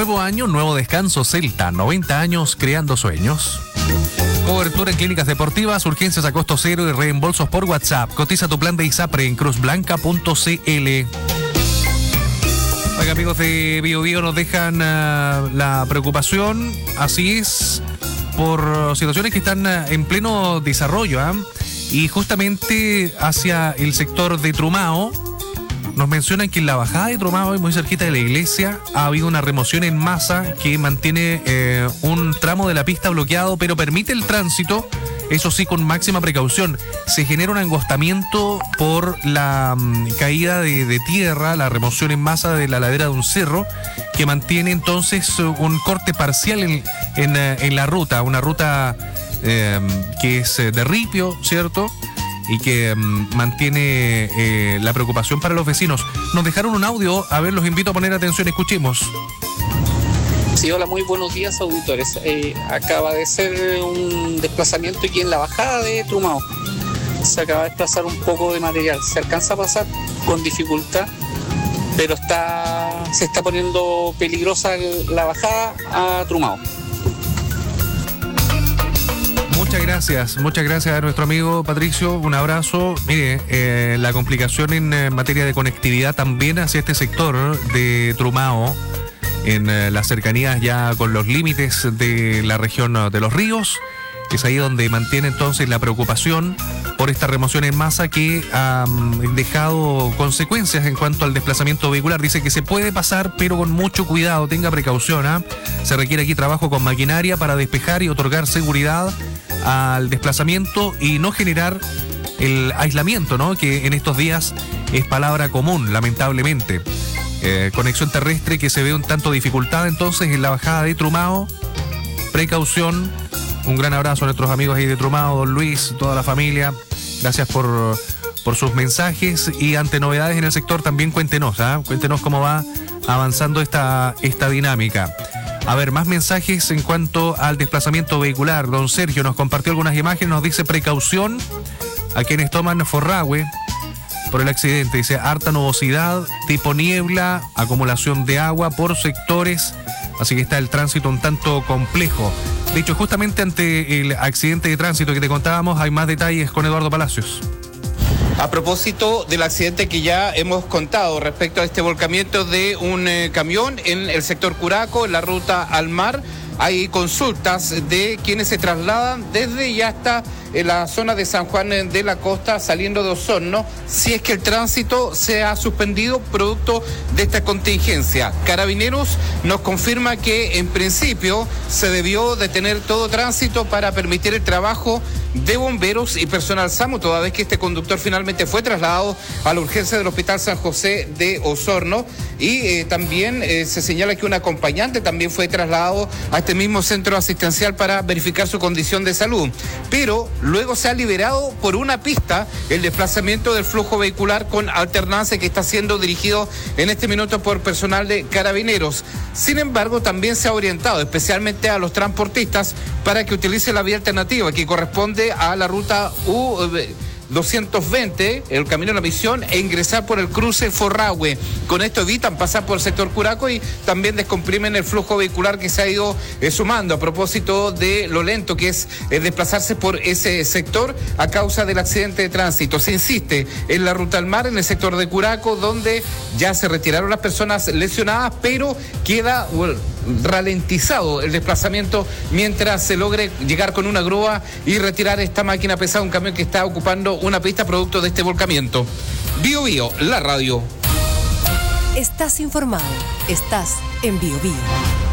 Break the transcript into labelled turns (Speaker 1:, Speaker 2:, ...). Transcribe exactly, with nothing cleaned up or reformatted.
Speaker 1: nuevo año, nuevo descanso Celta, noventa años creando sueños. Cobertura en clínicas deportivas, urgencias a costo cero y reembolsos por WhatsApp. Cotiza tu plan de ISAPRE en cruz blanca punto c l. Oiga, amigos de Bio Bio, nos dejan uh, la preocupación, así es, por situaciones que están uh, en pleno desarrollo, ¿eh? Y justamente hacia el sector de Trumao, nos mencionan que en la bajada de Trumao, muy cerquita de la iglesia, ha habido una remoción en masa que mantiene eh, un tramo de la pista bloqueado, pero permite el tránsito, eso sí, con máxima precaución. Se genera un angostamiento por la um, caída de, de tierra, la remoción en masa de la ladera de un cerro, que mantiene entonces un corte parcial en, en, en la ruta, una ruta eh, que es de ripio, ¿cierto?, y que um, mantiene eh, la preocupación para los vecinos. Nos dejaron un audio, a ver, los invito a poner atención, escuchemos.
Speaker 2: Sí, hola, muy buenos días, auditores. Eh, acaba de ser un desplazamiento aquí en la bajada de Trumao. Se acaba de desplazar un poco de material. Se alcanza a pasar con dificultad, pero está se está poniendo peligrosa la bajada a Trumao.
Speaker 1: Muchas gracias, muchas gracias a nuestro amigo Patricio, un abrazo. Mire, eh, la complicación en eh, materia de conectividad también hacia este sector de Trumao, en eh, las cercanías ya con los límites de la región de los ríos, es ahí donde mantiene entonces la preocupación por esta remoción en masa que ha um, dejado consecuencias en cuanto al desplazamiento vehicular. Dice que se puede pasar, pero con mucho cuidado, tenga precaución, ¿eh? Se requiere aquí trabajo con maquinaria para despejar y otorgar seguridad al desplazamiento y no generar el aislamiento, ¿no?, que en estos días es palabra común, lamentablemente. Eh, conexión terrestre que se ve un tanto dificultada entonces en la bajada de Trumao. Precaución. Un gran abrazo a nuestros amigos ahí de Trumao, don Luis, toda la familia. Gracias por, por sus mensajes, y ante novedades en el sector también cuéntenos, ¿eh? Cuéntenos cómo va avanzando esta, esta dinámica. A ver, más mensajes en cuanto al desplazamiento vehicular. Don Sergio nos compartió algunas imágenes, nos dice precaución a quienes toman Forrahue por el accidente. Dice harta nubosidad, tipo niebla, acumulación de agua por sectores, así que está el tránsito un tanto complejo. De hecho, justamente ante el accidente de tránsito que te contábamos, hay más detalles con Eduardo Palacios.
Speaker 3: A propósito del accidente que ya hemos contado respecto a este volcamiento de un eh, camión en el sector Curaco, en la ruta al mar, hay consultas de quienes se trasladan desde y hasta en la zona de San Juan de la Costa, saliendo de Osorno, si es que el tránsito se ha suspendido producto de esta contingencia. Carabineros nos confirma que en principio se debió detener todo tránsito para permitir el trabajo de bomberos y personal SAMU, toda vez que este conductor finalmente fue trasladado a la urgencia del Hospital San José de Osorno, y eh, también eh, se señala que un acompañante también fue trasladado a este mismo centro asistencial para verificar su condición de salud, pero luego se ha liberado por una pista el desplazamiento del flujo vehicular con alternancia que está siendo dirigido en este minuto por personal de Carabineros. Sin embargo, también se ha orientado especialmente a los transportistas para que utilicen la vía alternativa que corresponde a la ruta U doscientos veinte, el camino a la misión, e ingresar por el cruce Forrahue. Con esto evitan pasar por el sector Curaco y también descomprimen el flujo vehicular que se ha ido eh, sumando a propósito de lo lento que es eh, desplazarse por ese sector a causa del accidente de tránsito. Se insiste en la ruta al mar, en el sector de Curaco, donde ya se retiraron las personas lesionadas, pero queda bueno, ralentizado el desplazamiento mientras se logre llegar con una grúa y retirar esta máquina pesada, un camión que está ocupando una pista producto de este volcamiento. Bio Bio, la radio.
Speaker 4: Estás informado, estás en Bio Bio.